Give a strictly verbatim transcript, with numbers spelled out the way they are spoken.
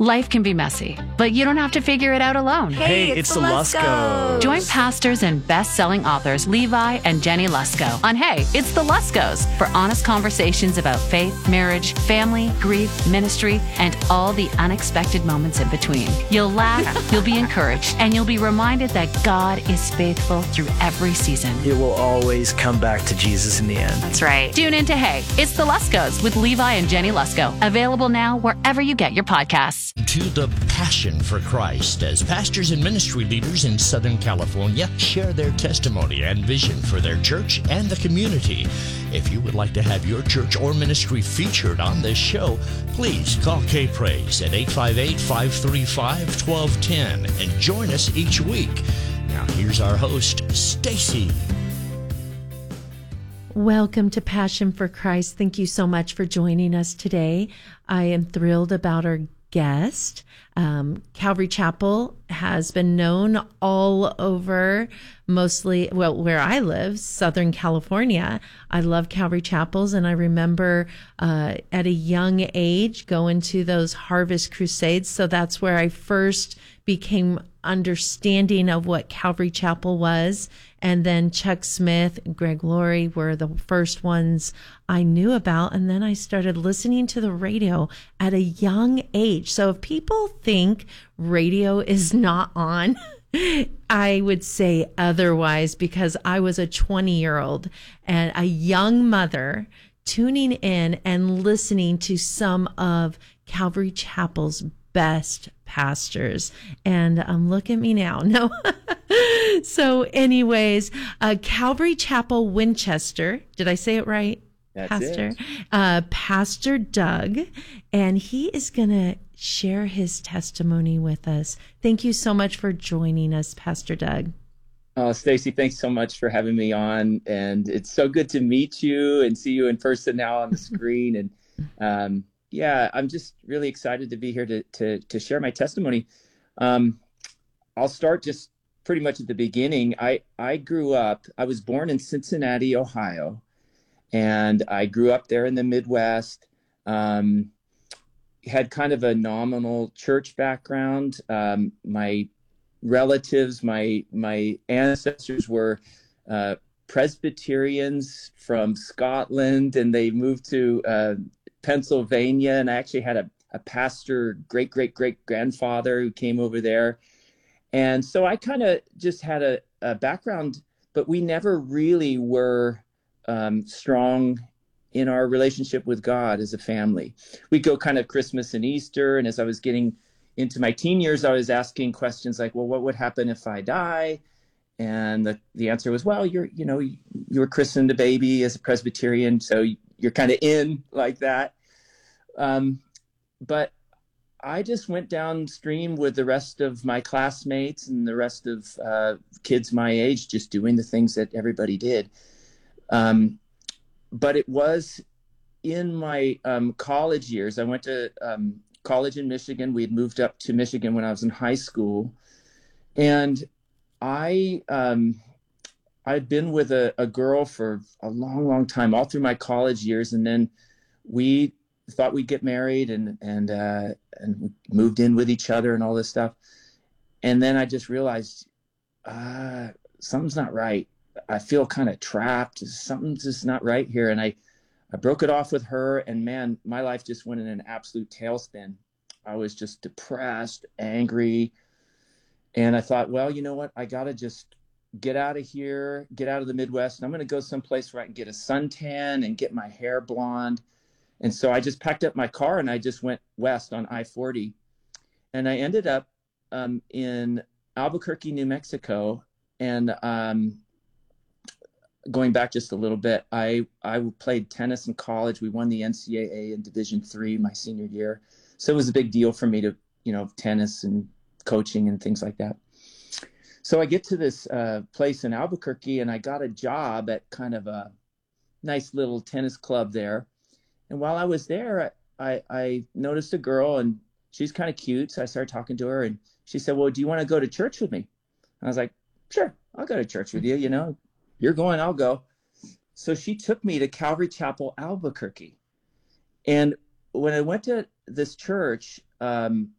Life can be messy, but you don't have to figure it out alone. Hey, Hey, it's, it's the the Luskos. Luskos. Join pastors and best-selling authors Levi and Jenny Lusko on Hey, It's the Luskos for honest conversations about faith, marriage, family, grief, ministry, and all the unexpected moments in between. You'll laugh, you'll be encouraged, and you'll be reminded that God is faithful through every season. It will always come back to Jesus in the end. That's right. Tune in to Hey, It's the Luskos with Levi and Jenny Lusko. Available now wherever you get your podcasts. To the Passion for Christ as pastors and ministry leaders in Southern California share their testimony and vision for their church and the community. If you would like to have your church or ministry featured on this show, please call K-Praise at eight five eight, five three five, one two one zero and join us each week. Now here's our host, Stacy. Welcome to Passion for Christ. Thank you so much for joining us today. I am thrilled about our guest. Um, Calvary Chapel has been known all over, mostly, well, where I live, Southern California. I love Calvary Chapels, and I remember uh, at a young age going to those Harvest Crusades. So that's where I first became understanding of what Calvary Chapel was. And then Chuck Smith, Greg Laurie were the first ones I knew about. And then I started listening to the radio at a young age. So if people think radio is not on, I would say otherwise, because I was a twenty year old and a young mother tuning in and listening to some of Calvary Chapel's best pastors. And um, look at me now. No. So anyways, uh, Calvary Chapel Winchester. Did I say it right? That's Pastor, it. Uh, Pastor Doug, and he is going to share his testimony with us. Thank you so much for joining us, Pastor Doug. Oh, Stacy, thanks so much for having me on. And it's so good to meet you and see you in person now on the screen. And um, yeah, I'm just really excited to be here to to, to share my testimony. Um, I'll start just pretty much at the beginning. I, I grew up, I was born in Cincinnati, Ohio, and I grew up there in the Midwest. Um, had kind of a nominal church background. Um, my relatives, my my ancestors were uh, Presbyterians from Scotland, and they moved to uh, Pennsylvania. And I actually had a, a pastor, great great great grandfather who came over there. And so I kind of just had a, a background, but we never really were um, strong in our relationship with God as a family. We'd go kind of Christmas and Easter. And as I was getting into my teen years, I was asking questions like, well, what would happen if I die? And the, the answer was, well, you're, you know, you were christened a baby as a Presbyterian, so you're kind of in like that. Um, but I just went downstream with the rest of my classmates and the rest of uh, kids my age, just doing the things that everybody did. Um, but it was in my um, college years. I went to um, college in Michigan. We had moved up to Michigan when I was in high school. And I, um, I'd been with a, a girl for a long, long time, all through my college years. And then we thought we'd get married and and uh, and moved in with each other and all this stuff. And then I just realized uh, something's not right. I feel kind of trapped. Something's just not right here. And I, I broke it off with her. And man, my life just went in an absolute tailspin. I was just depressed, angry. And I thought, well, you know what? I got to just get out of here, get out of the Midwest. And I'm going to go someplace where I can get a suntan and get my hair blonde. And so I just packed up my car and I just went west on I forty. And I ended up um, in Albuquerque, New Mexico. And um, going back just a little bit, I, I played tennis in college. We won the N C double A in Division three my senior year. So it was a big deal for me to, you know, tennis and coaching and things like that. So I get to this uh, place in Albuquerque and I got a job at kind of a nice little tennis club there. And while I was there, I, I noticed a girl and she's kind of cute. So I started talking to her and she said, well, do you want to go to church with me? And I was like, sure, I'll go to church with you. You know, you're going, I'll go. So she took me to Calvary Chapel, Albuquerque. And when I went to this church, um,